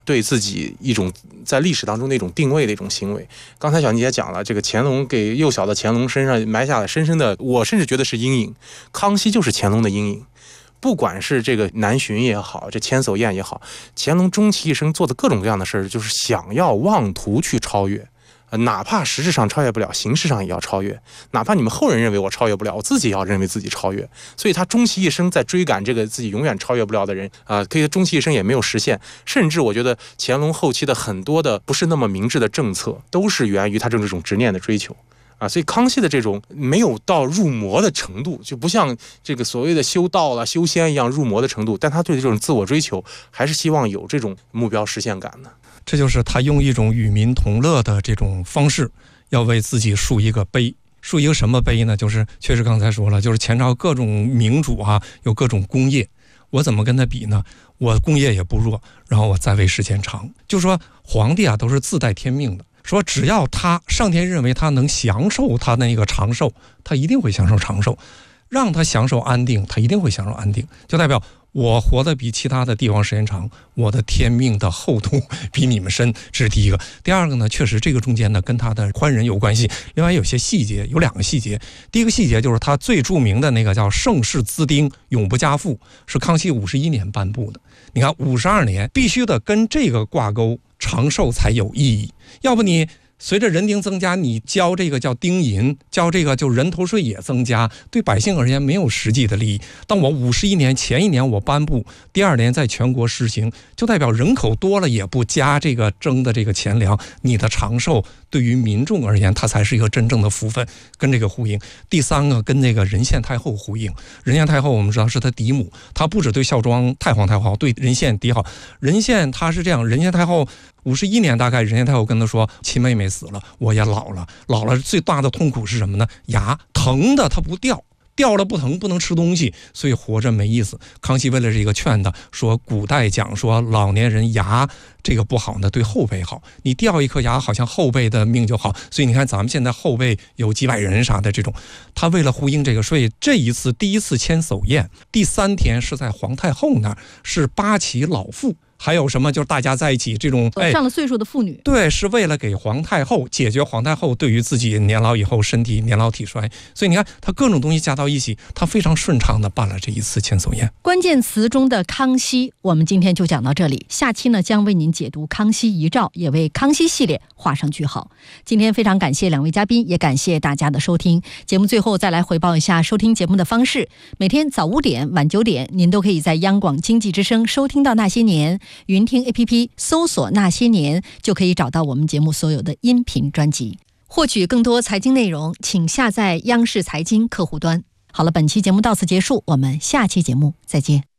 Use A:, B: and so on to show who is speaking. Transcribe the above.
A: 对自己一种在历史当中的一种定位的一种行为。刚才小妮也讲了，这个乾隆给幼小的乾隆身上埋下了深深的，我甚至觉得是阴影。康熙就是乾隆的阴影。不管是这个南巡也好，这千叟宴也好，乾隆终其一生做的各种各样的事儿，就是想要妄图去超越，哪怕实质上超越不了，形式上也要超越。哪怕你们后人认为我超越不了，我自己也要认为自己超越。所以他终其一生在追赶这个自己永远超越不了的人可以终其一生也没有实现。甚至我觉得乾隆后期的很多的不是那么明智的政策，都是源于他这种执念的追求。所以康熙的这种没有到入魔的程度，就不像这个所谓的修道了、修仙一样入魔的程度，但他对这种自我追求还是希望有这种目标实现感的。
B: 这就是他用一种与民同乐的这种方式，要为自己树一个碑。树一个什么碑呢？就是确实刚才说了，就是前朝各种明主有各种功业，我怎么跟他比呢？我功业也不弱，然后我在位时间长。就说皇帝都是自带天命的，说只要他上天认为他能享受他那个长寿，他一定会享受长寿；让他享受安定，他一定会享受安定。就代表我活得比其他的帝王时间长，我的天命的厚度比你们深，这是第一个。第二个呢，确实这个中间呢跟他的宽仁有关系。另外有些细节，有2个细节。第一个细节就是他最著名的那个叫盛世滋丁，永不加赋，是康熙51年颁布的。你看52年必须得跟这个挂钩，长寿才有意义。要不你随着人丁增加，你交这个叫丁银，交这个就人头税也增加，对百姓而言没有实际的利益。当我51年前一年我颁布，第2年在全国实行，就代表人口多了也不加这个征的这个钱粮，你的长寿对于民众而言，它才是一个真正的福分，跟这个呼应。第3个跟那个仁献太后呼应。仁献太后我们知道是他嫡母，他不只对孝庄太皇太后好，对仁献嫡好。仁献他是这样，仁献太后51年大概，仁献太后跟他说，亲妹妹死了，我也老了最大的痛苦是什么呢？牙疼的它不掉，掉了不疼，不能吃东西，所以活着没意思。康熙为了这个劝他，说古代讲说老年人牙这个不好呢，对后辈好，你掉一颗牙好像后辈的命就好。所以你看咱们现在后辈有几百人啥的这种，他为了呼应这个，所以这一次第1次千叟宴第3天是在皇太后那儿，是8旗老妇。还有什么就是大家在一起这种
C: 上了岁数的妇女，
B: 对，是为了给皇太后解决皇太后对于自己年老以后身体年老体衰，所以你看他各种东西加到一起，他非常顺畅的办了这一次千叟宴。
C: 关键词中的康熙，我们今天就讲到这里，下期呢将为您解读康熙遗诏，也为康熙系列画上句号。今天非常感谢2位嘉宾，也感谢大家的收听。节目最后再来回报一下收听节目的方式，每天早5点晚9点您都可以在央广经济之声收听到那些年，云听 APP 搜索那些年就可以找到我们节目所有的音频专辑。获取更多财经内容，请下载央视财经客户端。好了，本期节目到此结束，我们下期节目再见。